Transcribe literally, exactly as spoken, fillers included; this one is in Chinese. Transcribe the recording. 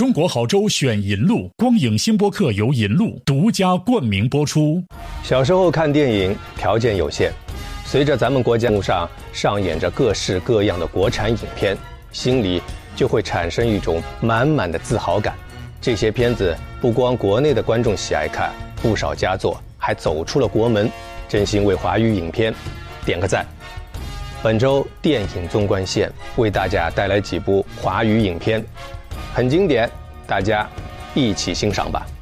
中国好州选银路，光影星播客由银路独家冠名播出。 小时候看电影条件有限，随着咱们国家幕上上演着各式各样的国产影片，心里就会产生一种满满的自豪感。这些片子不光国内的观众喜爱看，不少佳作还走出了国门，真心为华语影片点个赞。本周电影纵贯线为大家带来几部华语影片，很经典，大家一起欣赏吧。